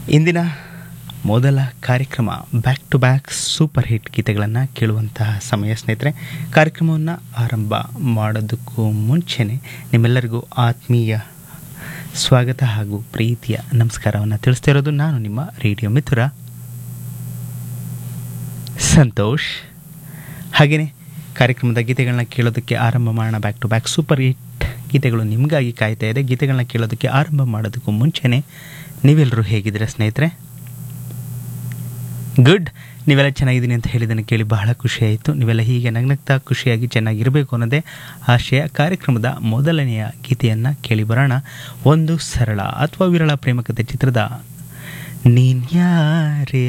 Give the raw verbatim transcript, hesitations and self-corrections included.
ಇಂದಿನ ಮೊದಲ ಕಾರ್ಯಕ್ರಮ back to back super hit ಗೀತೆಗಳನ್ನು ಕೇಳುವಂತಹ ಸಮಯ ಸ್ನೇಹಿತರೆ. ಕಾರ್ಯಕ್ರಮವನ್ನು ಆರಂಭ ಮಾಡೋದಕ್ಕೂ ಮುಂಚೆನೇ ನಿಮ್ಮೆಲ್ಲರಿಗೂ ಆತ್ಮೀಯ ಸ್ವಾಗತ ಹಾಗೂ ಪ್ರೀತಿಯ ನಮಸ್ಕಾರವನ್ನು ತಿಳಿಸ್ತಾ ಇರೋದು ನಾನು ನಿಮ್ಮ ರೇಡಿಯೋ ಮಿತ್ರ ಸಂತೋಷ್. ಹಾಗೆಯೇ ಕಾರ್ಯಕ್ರಮದ ಗೀತೆಗಳನ್ನ ಕೇಳೋದಕ್ಕೆ ಆರಂಭ ಮಾಡೋಣ. Back to back super hit ಗೀತೆಗಳು ನಿಮಗಾಗಿ ಕಾಯ್ತಾ ಇದೆ. ಗೀತೆಗಳನ್ನ ಕೇಳೋದಕ್ಕೆ ಆರಂಭ ಮಾಡೋದಕ್ಕೂ ಮುಂಚೆನೇ ನೀವೆಲ್ಲರೂ ಹೇಗಿದ್ದೀರಾ ಸ್ನೇಹಿತರೆ? ಗುಡ್, ನೀವೆಲ್ಲ ಚೆನ್ನಾಗಿದ್ದೀನಿ ಅಂತ ಹೇಳಿದ್ದನ್ನು ಕೇಳಿ ಬಹಳ ಖುಷಿಯಾಯಿತು. ನೀವೆಲ್ಲ ಹೀಗೆ ನಗ್ನಗ್ತಾ ಖುಷಿಯಾಗಿ ಚೆನ್ನಾಗಿರಬೇಕು ಅನ್ನೋದೇ ಆಶಯ. ಕಾರ್ಯಕ್ರಮದ ಮೊದಲನೆಯ ಗೀತೆಯನ್ನು ಕೇಳಿ ಬರೋಣ. ಒಂದು ಸರಳ ಅಥವಾ ವಿರಳ ಪ್ರೇಮಕತೆ ಚಿತ್ರದ ನೀನ್ಯಾರೇ